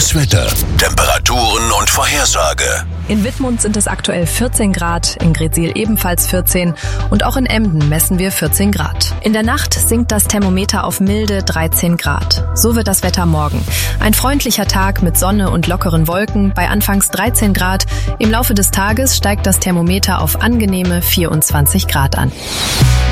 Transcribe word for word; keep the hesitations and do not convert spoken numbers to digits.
Das Wetter, Temperaturen und Vorhersage. In Wittmund sind es aktuell vierzehn Grad, in Greetsiel ebenfalls vierzehn und auch in Emden messen wir vierzehn Grad. In der Nacht sinkt das Thermometer auf milde dreizehn Grad. So wird das Wetter morgen. Ein freundlicher Tag mit Sonne und lockeren Wolken bei anfangs dreizehn Grad. Im Laufe des Tages steigt das Thermometer auf angenehme vierundzwanzig Grad an.